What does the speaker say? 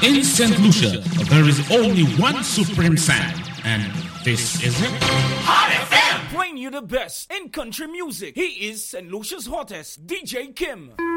In St. Lucia, there is only one supreme sound, and this is it. Hot FM! Bring you the best in country music. He is St. Lucia's hottest, DJ Kim.